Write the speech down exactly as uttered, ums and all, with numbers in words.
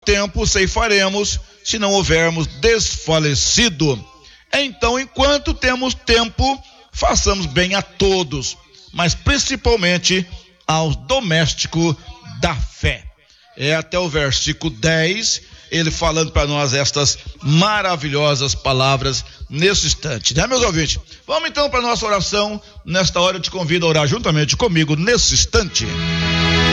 tempo ceifaremos, se não houvermos desfalecido. Então, enquanto temos tempo, façamos bem a todos, mas principalmente aos domésticos da fé. É até o versículo dez, ele falando para nós estas maravilhosas palavras nesse instante, né, meus ouvintes? Vamos então para nossa oração. Nesta hora eu te convido a orar juntamente comigo nesse instante.